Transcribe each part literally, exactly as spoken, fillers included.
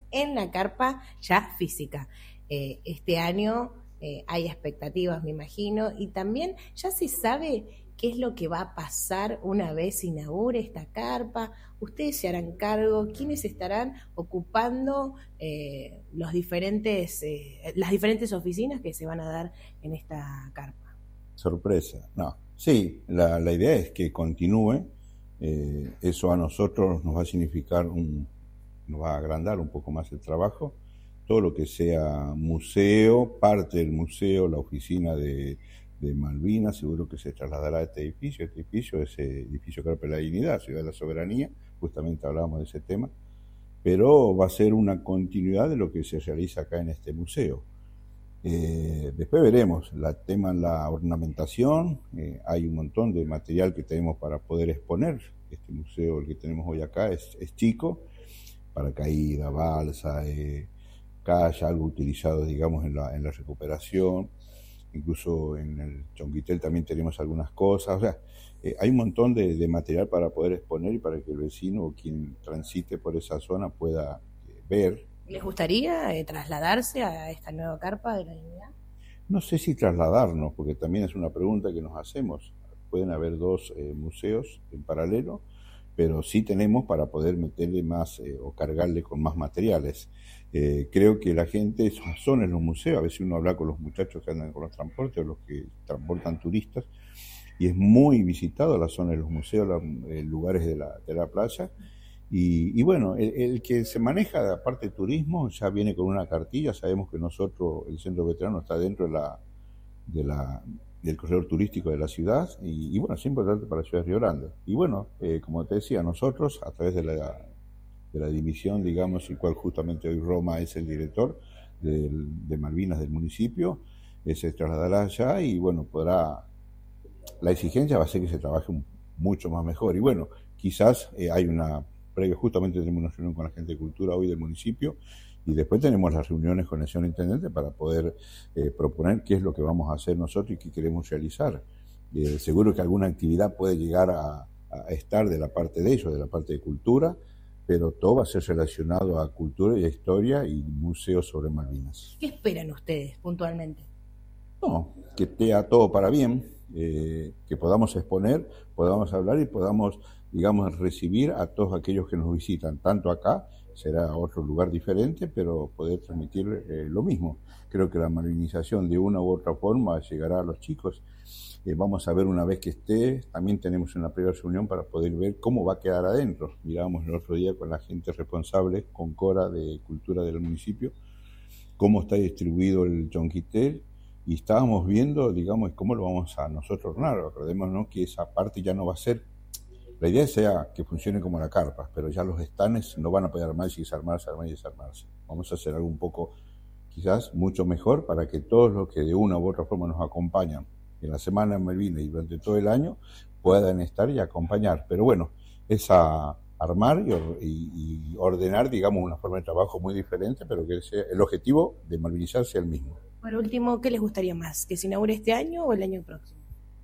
en la carpa ya física. Eh, este año eh, hay expectativas, me imagino, y también ya se sabe qué es lo que va a pasar una vez se inaugure esta carpa. Ustedes se harán cargo, quiénes estarán ocupando eh, los diferentes, eh, las diferentes oficinas que se van a dar en esta carpa. Sorpresa, no. Sí, la, la idea es que continúe. Eh, eso a nosotros nos va a significar un, nos va a agrandar un poco más el trabajo. Todo lo que sea museo, parte del museo, la oficina de, de Malvinas, seguro que se trasladará a este edificio. Este edificio es el edificio Carpa de la Dignidad, Ciudad de la Soberanía, justamente hablábamos de ese tema, pero va a ser una continuidad de lo que se realiza acá en este museo. Eh, después veremos el tema en la ornamentación. Eh, hay un montón de material que tenemos para poder exponer. Este museo, el que tenemos hoy acá, es, es chico, paracaídas, balsa, eh, calla, algo utilizado, digamos, en la, en la recuperación. Incluso en el Chonguitel también tenemos algunas cosas. O sea, eh, hay un montón de, de material para poder exponer y para que el vecino o quien transite por esa zona pueda eh, ver. ¿Les gustaría eh, trasladarse a esta nueva carpa de la Dignidad? No sé si trasladarnos, porque también es una pregunta que nos hacemos. Pueden haber dos eh, museos en paralelo, pero sí tenemos para poder meterle más eh, o cargarle con más materiales. Eh, creo que la gente son en los museos, a veces uno habla con los muchachos que andan con los transportes o los que transportan turistas, y es muy visitado la zona de los museos, los eh, lugares de la, de la playa. Y, y bueno, el, el que se maneja la parte de turismo ya viene con una cartilla. Sabemos que nosotros, el centro veterano está dentro de la, de la, del corredor turístico de la ciudad y, y bueno, es importante para la ciudad de Río Grande. Y bueno, eh, como te decía, nosotros a través de la, de la división, digamos, el cual justamente hoy Roma es el director del, de Malvinas del municipio, eh, se trasladará allá y bueno, podrá, la exigencia va a ser que se trabaje un, mucho más mejor. Y bueno, quizás eh, hay una previa, justamente tenemos una reunión con la gente de cultura hoy del municipio y después tenemos las reuniones con el señor intendente para poder eh, proponer qué es lo que vamos a hacer nosotros y qué queremos realizar. Eh, seguro que alguna actividad puede llegar a, a estar de la parte de ellos, de la parte de cultura, pero todo va a ser relacionado a cultura y a historia y museos sobre Malvinas. ¿Qué esperan ustedes puntualmente? No, que esté todo para bien, eh, que podamos exponer, podamos hablar y podamos, digamos, recibir a todos aquellos que nos visitan, tanto acá, será otro lugar diferente, pero poder transmitir eh, lo mismo. Creo que la malvinización de una u otra forma llegará a los chicos. Eh, vamos a ver una vez que esté, también tenemos una primera reunión para poder ver cómo va a quedar adentro. Mirábamos el otro día con la gente responsable, con Cora de Cultura del municipio, cómo está distribuido el Chonguitel, y estábamos viendo, digamos, cómo lo vamos a nosotros ordenar. Recordémonos que esa parte ya no va a ser, la idea sea que funcione como la carpa, pero ya los estanes no van a poder armarse y desarmarse, armar y desarmarse. Vamos a hacer algo un poco, quizás, mucho mejor para que todos los que de una u otra forma nos acompañan en la semana en Malvinas y durante todo el año puedan estar y acompañar. Pero bueno, es a armar y, y, y ordenar, digamos, una forma de trabajo muy diferente, pero que sea, el objetivo de malvinizar sea el mismo. Por último, ¿qué les gustaría más? ¿Que se inaugure este año o el año próximo?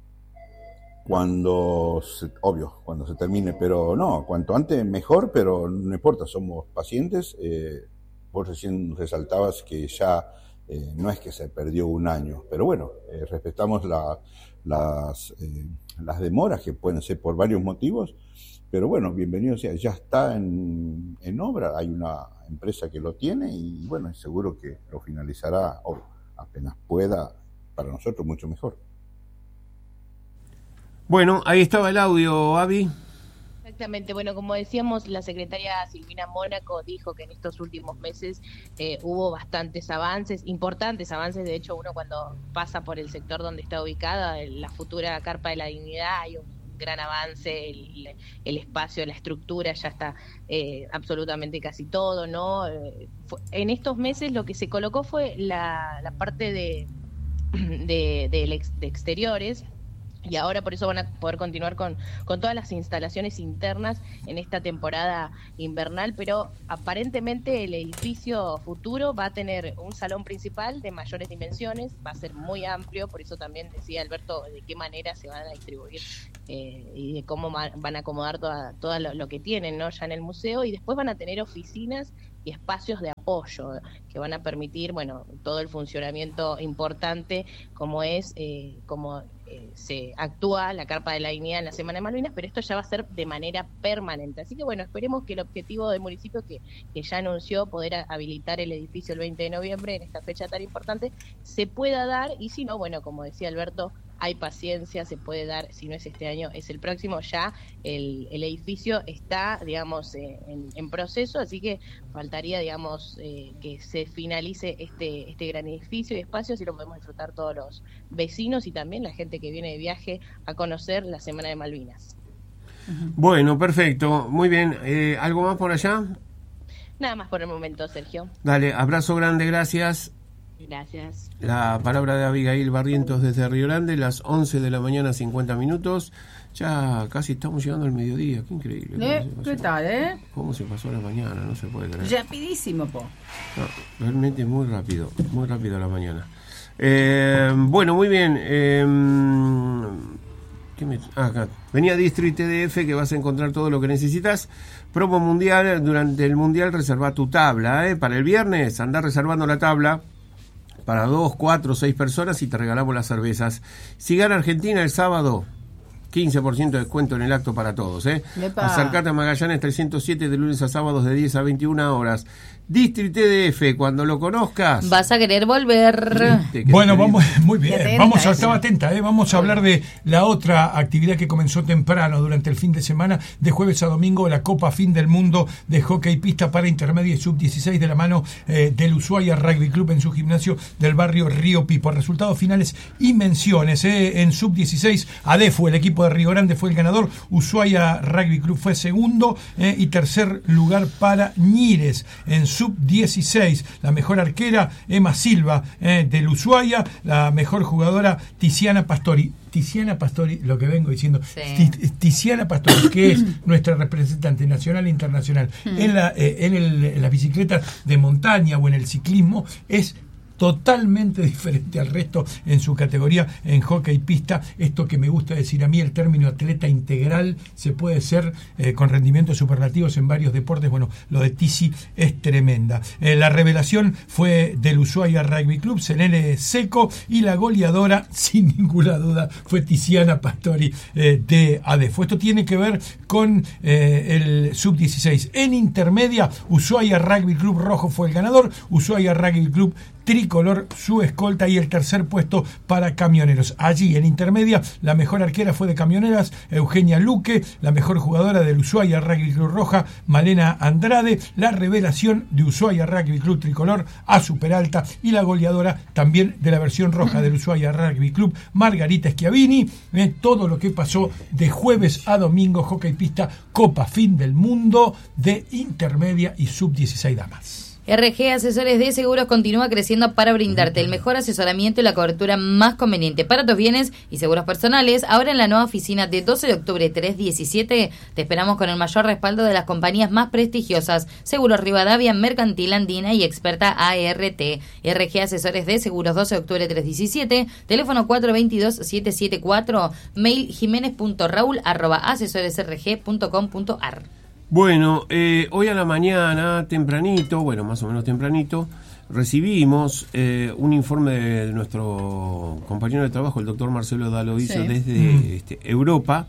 Cuando, se, obvio, cuando se termine, pero no, cuanto antes mejor, pero no importa, somos pacientes. Eh, vos recién resaltabas que ya eh, no es que se perdió un año, pero bueno, eh, respetamos la, las, eh, las demoras que pueden ser por varios motivos, pero bueno, bienvenido sea, ya está en, en obra, hay una empresa que lo tiene y bueno, seguro que lo finalizará obvio, apenas pueda, para nosotros mucho mejor. Bueno, ahí estaba el audio, Avi. Exactamente, bueno, como decíamos, la secretaria Silvina Mónaco dijo que en estos últimos meses eh, hubo bastantes avances, importantes avances. De hecho, uno cuando pasa por el sector donde está ubicada la futura Carpa de la Dignidad, hay un gran avance, el, el espacio, la estructura, ya está eh, absolutamente casi todo, ¿no? Eh, fue, en estos meses lo que se colocó fue la, la parte de, de, de, ex, de exteriores. Y ahora por eso van a poder continuar con, con todas las instalaciones internas en esta temporada invernal, pero aparentemente el edificio futuro va a tener un salón principal de mayores dimensiones, va a ser muy amplio, por eso también decía Alberto de qué manera se van a distribuir eh, y de cómo van a acomodar todo toda lo, lo que tienen, ¿no?, ya en el museo, y después van a tener oficinas y espacios de apoyo que van a permitir, bueno, todo el funcionamiento importante como es, eh, como eh, se actúa la Carpa de la Dignidad en la Semana de Malvinas, pero esto ya va a ser de manera permanente. Así que bueno, esperemos que el objetivo del municipio que, que ya anunció poder a, habilitar el edificio el veinte de noviembre en esta fecha tan importante, se pueda dar, y si no, bueno, como decía Alberto, hay paciencia, se puede dar, si no es este año, es el próximo, ya el, el edificio está, digamos, eh, en, en proceso, así que faltaría, digamos, eh, que se finalice este, este gran edificio y espacio, así lo podemos disfrutar todos los vecinos y también la gente que viene de viaje a conocer la Semana de Malvinas. Bueno, perfecto, muy bien. Eh, ¿Algo más por allá? Nada más por el momento, Sergio. Dale, abrazo grande, gracias. Gracias. La palabra de Abigail Barrientos desde Río Grande, las once de la mañana, cincuenta minutos. Ya casi estamos llegando al mediodía, qué increíble. ¿Eh? ¿Qué tal, eh? ¿Cómo se pasó la mañana? No se puede creer. Rapidísimo, po. No, realmente muy rápido, muy rápido la mañana. Eh, bueno, muy bien. Eh, ¿qué me, ah, acá. Venía District T D F, que vas a encontrar todo lo que necesitas. Promo mundial, durante el mundial reserva tu tabla, ¿eh? Para el viernes, andá reservando la tabla para dos, cuatro, seis personas y te regalamos las cervezas. Si gana Argentina el sábado, quince por ciento de descuento en el acto para todos, ¿eh? Acercate a Magallanes trescientos siete de lunes a sábados de diez a veintiuna horas. District T D F, cuando lo conozcas vas a querer volver. Bueno, vamos, muy bien, atenta, vamos a, estaba atenta, ¿eh? Vamos a hablar de la otra actividad que comenzó temprano durante el fin de semana, de jueves a domingo, la Copa Fin del Mundo de Hockey Pista para Intermedia y Sub dieciséis de la mano eh, del Ushuaia Rugby Club en su gimnasio del barrio Río Pipo. Resultados finales y menciones, ¿eh? En Sub dieciséis, ADEFU, el equipo de Río Grande, fue el ganador, Ushuaia Rugby Club fue segundo, eh, y tercer lugar para Ñires. En Sub dieciséis, la mejor arquera, Emma Silva, eh, del Ushuaia, la mejor jugadora, Tiziana Pastori. Tiziana Pastori, lo que vengo diciendo, sí. Tiziana Pastori, que es nuestra representante nacional e internacional mm. en, la, eh, en, el, en las bicicletas de montaña o en el ciclismo, es totalmente diferente al resto en su categoría en hockey pista. Esto que me gusta decir a mí, el término atleta integral, se puede ser eh, con rendimientos superlativos en varios deportes. Bueno, lo de Tizi es tremenda. Eh, la revelación fue del Ushuaia Rugby Club, Selene Seco, y la goleadora, sin ninguna duda, fue Tiziana Pastori eh, de ADEFU. Esto tiene que ver con eh, el Sub dieciséis. En intermedia, Ushuaia Rugby Club Rojo fue el ganador, Ushuaia Rugby Club Tricolor su escolta, y el tercer puesto para Camioneros. Allí en intermedia, la mejor arquera fue de Camioneras, Eugenia Luque, la mejor jugadora del Ushuaia Rugby Club Roja, Malena Andrade, la revelación de Ushuaia Rugby Club Tricolor, Azu Peralta, y la goleadora también de la versión roja del Ushuaia Rugby Club, Margarita Schiavini. Eh, todo lo que pasó de jueves a domingo, hockey pista, Copa Fin del Mundo de intermedia y Sub dieciséis damas. R G Asesores de Seguros continúa creciendo para brindarte el mejor asesoramiento y la cobertura más conveniente para tus bienes y seguros personales. Ahora en la nueva oficina de doce de octubre trescientos diecisiete te esperamos con el mayor respaldo de las compañías más prestigiosas: Seguros Rivadavia, Mercantil Andina y Experta A R T. R G Asesores de Seguros, doce de octubre trescientos diecisiete, teléfono cuatro dos dos, siete siete cuatro, mail jiménez punto raúl arroba asesoresrg punto com punto ar. Bueno, eh, hoy a la mañana, tempranito, bueno, más o menos tempranito, recibimos eh, un informe de nuestro compañero de trabajo, el doctor Marcelo Dalovicio, sí. desde mm. este, Europa,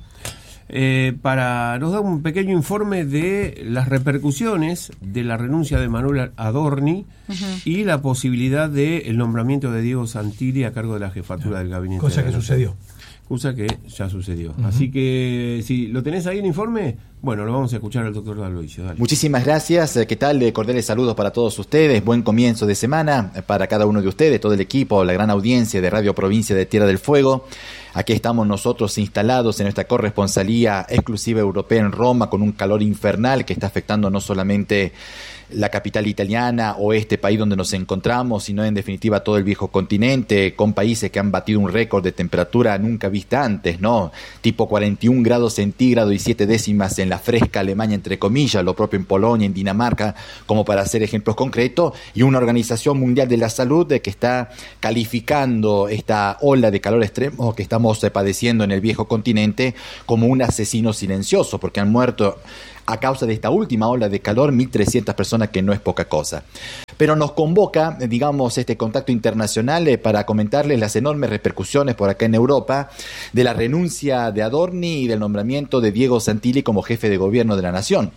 eh, para nos dar un pequeño informe de las repercusiones de la renuncia de Manuel Adorni uh-huh. y la posibilidad del nombramiento de Diego Santilli a cargo de la jefatura del gabinete. Cosa que sucedió. Cosa que ya sucedió. Uh-huh. Así que, si lo tenés ahí el informe, bueno, lo vamos a escuchar al doctor Dalovicio. Dale. Muchísimas gracias. ¿Qué tal? Cordiales saludos para todos ustedes. Buen comienzo de semana para cada uno de ustedes, todo el equipo, la gran audiencia de Radio Provincia de Tierra del Fuego. Aquí estamos nosotros instalados en nuestra corresponsalía exclusiva europea en Roma, con un calor infernal que está afectando no solamente la capital italiana o este país donde nos encontramos, sino en definitiva todo el viejo continente, con países que han batido un récord de temperatura nunca vista antes, ¿no? Tipo cuarenta y un grados centígrados y siete décimas en la fresca Alemania, entre comillas, lo propio en Polonia, en Dinamarca, como para hacer ejemplos concretos, y una Organización Mundial de la Salud que está calificando esta ola de calor extremo que estamos padeciendo en el viejo continente como un asesino silencioso, porque han muerto a causa de esta última ola de calor mil trescientas personas, que no es poca cosa. pero nos convoca, digamos, este contacto internacional eh, para comentarles las enormes repercusiones por acá en Europa de la renuncia de Adorni y del nombramiento de Diego Santilli como jefe de gobierno de la nación.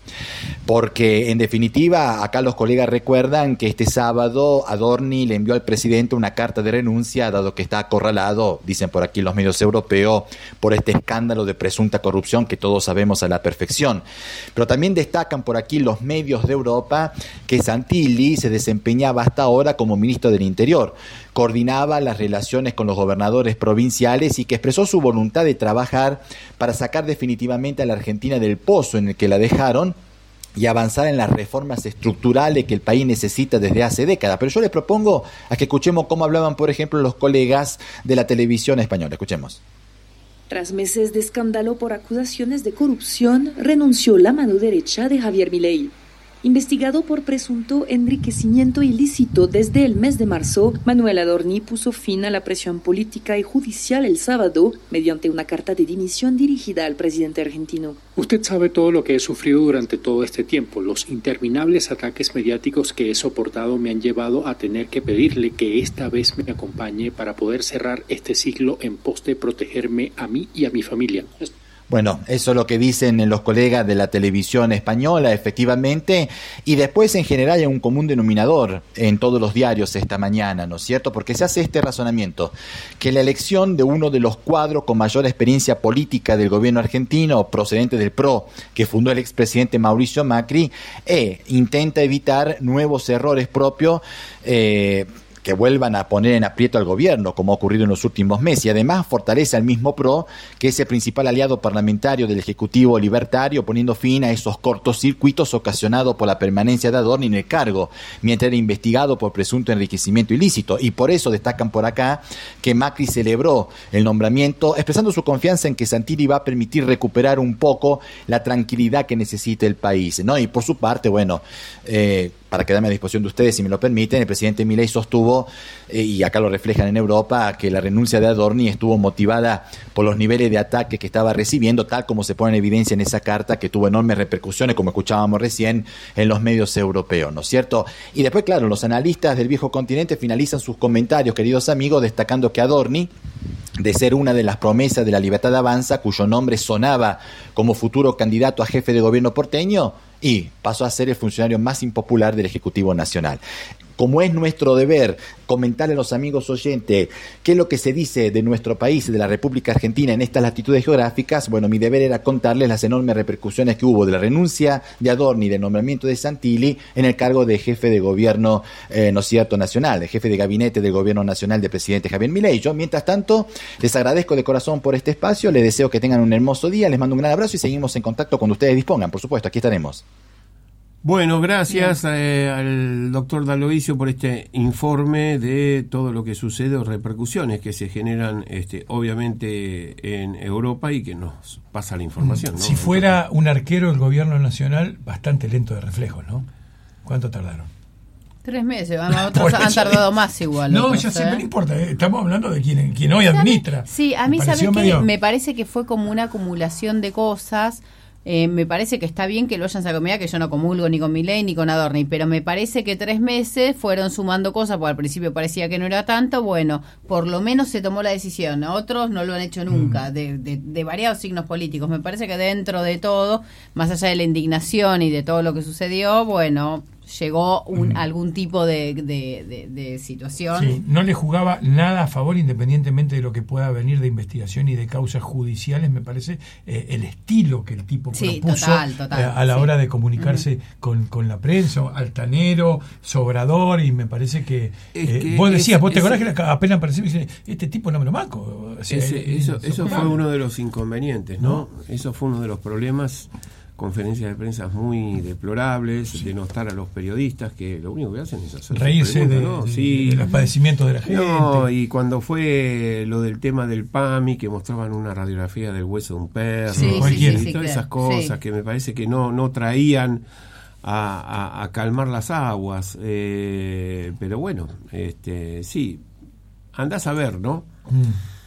Porque, en definitiva, acá los colegas recuerdan que este sábado Adorni le envió al presidente una carta de renuncia, dado que está acorralado, dicen por aquí los medios europeos, por este escándalo de presunta corrupción que todos sabemos a la perfección. Pero también destacan por aquí los medios de Europa que Santilli se desempeñaba hasta ahora como ministro del Interior, coordinaba las relaciones con los gobernadores provinciales y que expresó su voluntad de trabajar para sacar definitivamente a la Argentina del pozo en el que la dejaron y avanzar en las reformas estructurales que el país necesita desde hace décadas. Pero yo les propongo a que escuchemos cómo hablaban, por ejemplo, los colegas de la televisión española. Escuchemos. Tras meses de escándalo por acusaciones de corrupción, renunció la mano derecha de Javier Milei. Investigado por presunto enriquecimiento ilícito desde el mes de marzo, Manuel Adorni puso fin a la presión política y judicial el sábado mediante una carta de dimisión dirigida al presidente argentino. Usted sabe todo lo que he sufrido durante todo este tiempo. Los interminables ataques mediáticos que he soportado me han llevado a tener que pedirle que esta vez me acompañe para poder cerrar este ciclo en pos de protegerme a mí y a mi familia. Bueno, eso es lo que dicen los colegas de la televisión española, efectivamente, y después en general hay un común denominador en todos los diarios esta mañana, ¿no es cierto? Porque se hace este razonamiento, que la elección de uno de los cuadros con mayor experiencia política del gobierno argentino, procedente del P R O, que fundó el expresidente Mauricio Macri, eh, intenta evitar nuevos errores propios, eh, que vuelvan a poner en aprieto al gobierno, como ha ocurrido en los últimos meses, y además fortalece al mismo P R O, que es el principal aliado parlamentario del Ejecutivo Libertario, poniendo fin a esos cortocircuitos ocasionados por la permanencia de Adorni en el cargo, mientras era investigado por presunto enriquecimiento ilícito. Y por eso destacan por acá que Macri celebró el nombramiento, expresando su confianza en que Santilli va a permitir recuperar un poco la tranquilidad que necesita el país, ¿no? Y por su parte, bueno, eh, para quedarme a disposición de ustedes, si me lo permiten, el presidente Milei sostuvo, eh, y acá lo reflejan en Europa, que la renuncia de Adorni estuvo motivada por los niveles de ataque que estaba recibiendo, tal como se pone en evidencia en esa carta, que tuvo enormes repercusiones, como escuchábamos recién, en los medios europeos, ¿no es cierto? Y después, claro, los analistas del viejo continente finalizan sus comentarios, queridos amigos, destacando que Adorni, de ser una de las promesas de la Libertad Avanza, cuyo nombre sonaba como futuro candidato a jefe de gobierno porteño, y pasó a ser el funcionario más impopular del Ejecutivo Nacional. Como es nuestro deber comentarle a los amigos oyentes qué es lo que se dice de nuestro país, de la República Argentina, en estas latitudes geográficas, bueno, mi deber era contarles las enormes repercusiones que hubo de la renuncia de Adorni y del nombramiento de Santilli en el cargo de jefe de gobierno, eh, no es cierto, nacional, de jefe de gabinete del gobierno nacional del presidente Javier Milei. Yo, mientras tanto, les agradezco de corazón por este espacio, les deseo que tengan un hermoso día, les mando un gran abrazo y seguimos en contacto cuando ustedes dispongan, por supuesto, aquí estaremos. Bueno, gracias eh, al doctor D'Aloisio por este informe de todo lo que sucede o repercusiones que se generan este, obviamente en Europa y que nos pasa la información, ¿no? Si fuera un arquero del gobierno nacional, bastante lento de reflejos, ¿no? ¿Cuánto tardaron? Tres meses, otros han tardado más igual. No, otros, ya sé, ¿eh? no importa, eh, estamos hablando de quien, quien hoy administra. Sí, a mí, ¿sabes qué? Medio... Me parece que fue como una acumulación de cosas. Eh, me parece que está bien que lo hayan sacado. Mira que yo no comulgo ni con Milei ni con Adorni, pero me parece que tres meses fueron sumando cosas, porque al principio parecía que no era tanto. Bueno, por lo menos se tomó la decisión. Otros no lo han hecho nunca, mm. de, de, de variados signos políticos. Me parece que dentro de todo, más allá de la indignación y de todo lo que sucedió, bueno, llegó un, mm. algún tipo de, de, de, de situación. Sí, no le jugaba nada a favor, independientemente de lo que pueda venir de investigación y de causas judiciales. Me parece eh, el estilo que el tipo sí, propuso total, total, eh, a la sí. hora de comunicarse mm. con, con la prensa, altanero, sobrador, y me parece que, eh, que vos decías, es, vos te acordás que apenas apareció y dice, este tipo no me lo manco. O sea, ese, eh, eso eso, eso fue uno de los inconvenientes, ¿no? ¿no? Eso fue uno de los problemas. Conferencias de prensa muy deplorables, sí. denostar a los periodistas, que lo único que hacen es hacer reírse de, ¿no? de, sí. de los padecimientos de la gente. No, y cuando fue lo del tema del P A M I, que mostraban una radiografía del hueso de un perro, sí, ¿no? sí, y sí, todas sí, esas claro. cosas sí. que me parece que no, no traían a, a, a calmar las aguas. Eh, pero bueno, este sí, andás a ver, ¿no? Mm.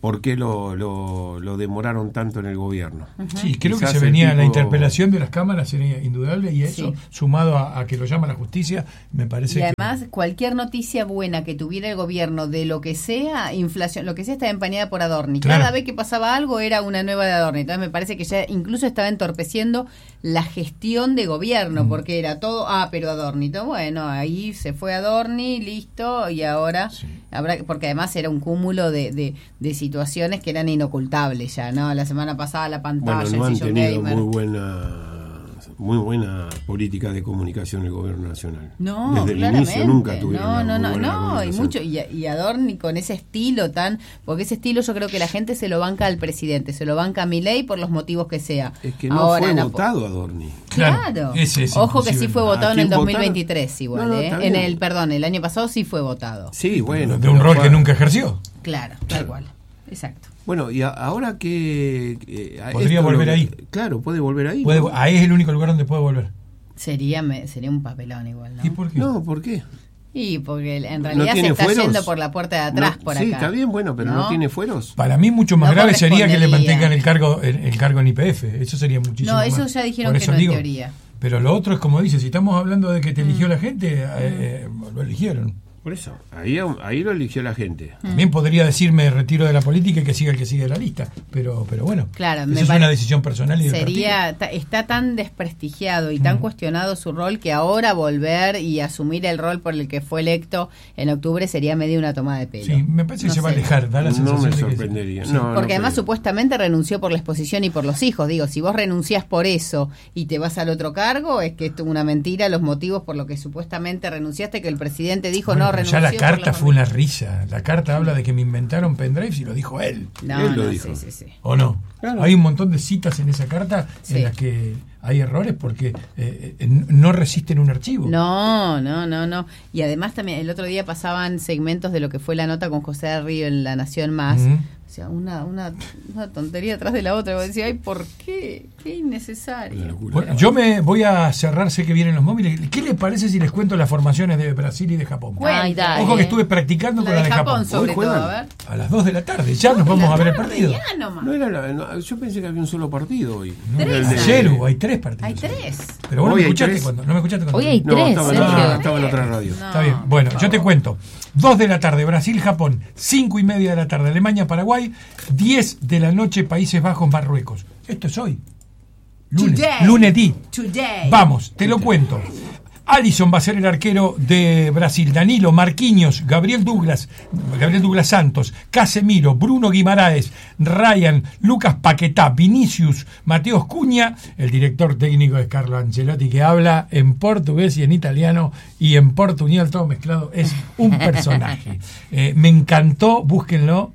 por qué lo, lo, lo demoraron tanto en el gobierno. Uh-huh. Sí, creo Quizás que se venía tipo... la interpelación de las cámaras, sería indudable, y eso, sí. sumado a, a que lo llama la justicia, me parece y además, que... cualquier noticia buena que tuviera el gobierno de lo que sea, inflación, lo que sea, estaba empañada por Adorni. Claro. Cada vez que pasaba algo era una nueva de Adorni. Entonces me parece que ya incluso estaba entorpeciendo la gestión de gobierno, mm. porque era todo, ah, pero Adorni. Todo, bueno, ahí se fue Adorni, listo, y ahora... Sí. habrá Porque además era un cúmulo de, de, de situaciones situaciones que eran inocultables ya, ¿no? La semana pasada la pantalla, bueno, no el han sillón tenido gamer. muy buena muy buena política de comunicación el gobierno nacional. No, desde el claramente. inicio nunca tuvieron no, no, una no, buena no, y mucho y, y Adorni con ese estilo tan, porque ese estilo yo creo que la gente se lo banca al presidente, se lo banca a Milei por los motivos que sea. Es que no Ahora, fue no, votado Adorni. Claro. claro. Ese es Ojo que sí fue votado en el dos mil veintitrés votaron? igual, no, no, ¿eh? En el, perdón, el año pasado sí fue votado. Sí, bueno, de un rol fue... que nunca ejerció. Claro, tal cual. Exacto. Bueno, y a, ahora que... Eh, Podría volver lo, ahí. Claro, puede volver ahí. Puede, ¿no? Ahí es el único lugar donde puede volver. Sería me, sería un papelón igual, ¿no? ¿Y por qué? No, ¿por qué? Y porque en realidad ¿No se está fueros? yendo por la puerta de atrás, no, por sí, acá. Sí, está bien, bueno, pero ¿no? ¿no tiene fueros? Para mí mucho más no grave sería que le mantengan el cargo el, el cargo en I P F. Eso sería muchísimo No, más. eso ya dijeron por que eso no digo, en teoría. Pero lo otro es como dice, si estamos hablando de que te eligió mm. la gente, eh, eh, lo eligieron. Por eso, ahí, ahí lo eligió la gente. También podría decirme retiro de la política y que siga el que sigue la lista, pero pero bueno, claro, eso es una decisión personal y sería ta, está tan desprestigiado y tan mm. cuestionado su rol que ahora volver y asumir el rol por el que fue electo en octubre sería medio una toma de pelo. Sí, me parece no que se sé. va a alejar, da la sensación no me de sorprendería. que sí. no, porque no además creo. supuestamente renunció por la exposición y por los hijos. Digo, si vos renunciás por eso y te vas al otro cargo, es que es una mentira los motivos por los que supuestamente renunciaste, que el presidente dijo bueno, no renunció. Ya la carta fue una risa. La carta habla de que me inventaron pendrives y lo dijo él. No, él lo no, dijo. Sí, sí, sí. ¿O no? Claro. Hay un montón de citas en esa carta sí. en las que hay errores porque eh, eh, no resisten un archivo. No, no, no, no. Y además también el otro día pasaban segmentos de lo que fue la nota con José de Río en La Nación Más. Uh-huh. O sea, una, una, una tontería atrás de la otra. Vos decís, ay, ¿por qué? Qué innecesario. Bueno, yo me voy a cerrar, sé que vienen los móviles. ¿Qué les parece si les cuento las formaciones de Brasil y de Japón? Ay, dale. Ojo que estuve practicando la con la de Japón. Japón. Sobre todo, a ver. A las dos de la tarde, ya nos vamos a ver el partido. No era la, no, yo pensé que había un solo partido hoy. No, el de ayer hubo, hay tres partidos. Hay tres. Pero vos no me escuchaste cuando, no me escuchaste cuando. Hoy hay no, tres, estaba, Sergio. No, estaba en otra radio. No, está bien. Bueno, yo te cuento. Dos de la tarde, Brasil-Japón. Cinco y media de la tarde, Alemania-Paraguay. Diez de la noche, Países Bajos-Marruecos. Esto es hoy. Lunes. Today. Lunes di. Today. Vamos, te lo cuento. Alisson va a ser el arquero de Brasil. Danilo, Marquinhos, Gabriel Douglas, Gabriel Douglas Santos, Casemiro, Bruno Guimaraes, Ryan, Lucas Paquetá, Vinicius, Mateos Cunha. El director técnico es Carlo Ancelotti, que habla en portugués y en italiano y en portuñol, todo mezclado. Es un personaje. Eh, me encantó, búsquenlo.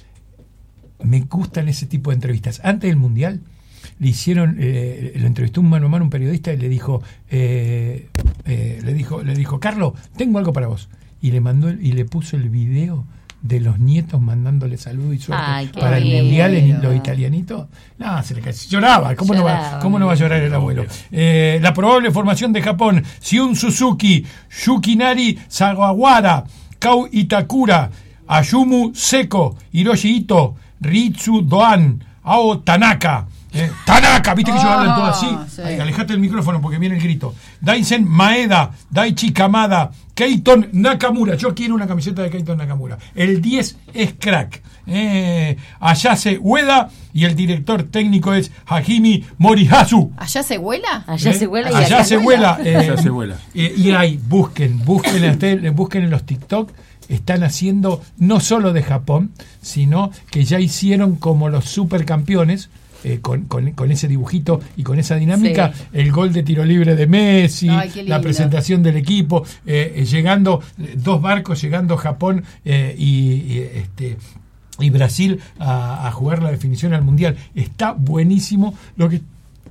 Me gustan ese tipo de entrevistas. Antes del Mundial le hicieron, eh, lo entrevistó un mano a mano un periodista y le dijo, eh, eh, le dijo, le dijo, Carlos, tengo algo para vos. Y le mandó y le puso el video de los nietos mandándole salud y suerte Ay, para bien. el Mundial en los italianitos. No, se le cayó, lloraba. ¿Cómo lloraba, no va, cómo no va a llorar el abuelo? Eh, la probable formación de Japón: Shiun Suzuki, Yukinari Sawawara, Kau Itakura, Ayumu Seko, Hiroshi Ito, Ritsu Doan, Ao Tanaka. Eh, Tanaka, viste que oh, ellos hablan todo así. Sí. Ay, alejate el micrófono porque viene el grito. Daisen Maeda, Daichi Kamada, Keiton Nakamura. Yo quiero una camiseta de Keiton Nakamura. El diez es crack. Eh, Ayase Ueda y el director técnico es Hajime Morihazu. ¿Allá se vuela? Allá ¿Eh? se vuela y allá, allá se vuela. Eh, allá se vuela. Eh, y ahí, busquen, busquen, busquen en los TikTok. Están haciendo no solo de Japón, sino que ya hicieron como los supercampeones. Eh, con, con, con ese dibujito y con esa dinámica, sí. El gol de tiro libre de Messi, ay, la presentación del equipo, eh, llegando, dos barcos llegando Japón eh, y, y, este, y Brasil a, a jugar la definición al Mundial. Está buenísimo lo que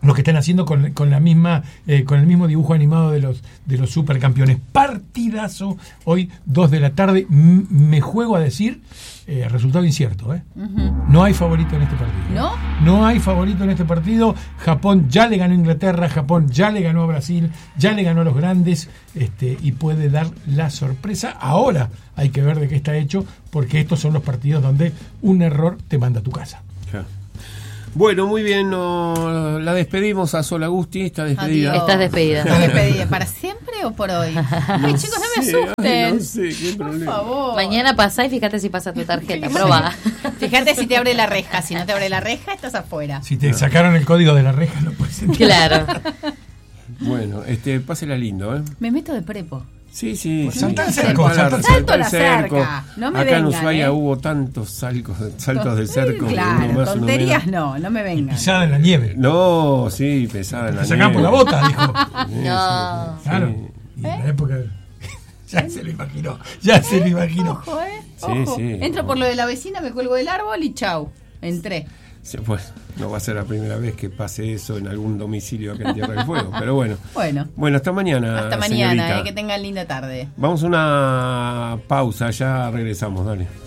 lo que están haciendo con, con la misma eh, con el mismo dibujo animado de los de los supercampeones. Partidazo hoy, dos de la tarde. M- me juego a decir eh, resultado incierto, ¿eh? Uh-huh. No hay favorito en este partido. ¿No? No hay favorito en este partido. Japón ya le ganó a Inglaterra, Japón ya le ganó a Brasil, ya le ganó a los grandes, este, y puede dar la sorpresa. Ahora hay que ver de qué está hecho, porque estos son los partidos donde un error te manda a tu casa. Claro. Bueno, muy bien, no, la despedimos a Sol Agusti, está despedida. Adiós. Estás despedida. ¿Estás despedida para siempre o por hoy? Ay, No chicos, no me sé, asusten. ay, no sé, qué Por problema. favor. Mañana pasá y fíjate si pasa tu tarjeta. Probá. Fíjate si te abre la reja. Si no te abre la reja, estás afuera. Si te sacaron el código de la reja, no puedes entrar. Claro. Bueno, este, pásela lindo, ¿eh? Me meto de prepo. Sí, sí. sí. Salta el cerco, Salta salta Salto el el la cerco. cerca. No me Acá en vengan, Ushuaia ¿eh? hubo tantos saltos, saltos del cerco. Claro, uno más, uno tonterías menos. no, no me vengan. Pisada en la nieve. No, sí, pesada en la Te sacan por la nieve. bota, dijo. Sí, No. sí, Claro. sí. Y en la época. Ya se lo imaginó. Ya se lo imaginó. Ojo, ¿eh? Sí, Ojo. sí. Entro por lo de la vecina, me cuelgo del árbol y chau. Entré. Sí, pues, no va a ser la primera vez que pase eso en algún domicilio acá en Tierra del Fuego, pero bueno. Bueno. Bueno, hasta mañana. Hasta mañana, señorita. eh, que tengan linda tarde. Vamos a una pausa, ya regresamos, dale.